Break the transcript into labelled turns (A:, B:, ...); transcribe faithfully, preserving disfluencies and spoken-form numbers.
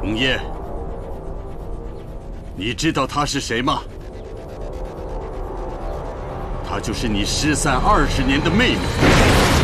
A: 龙烟，你知道她是谁吗？她就是你失散二十年的妹妹。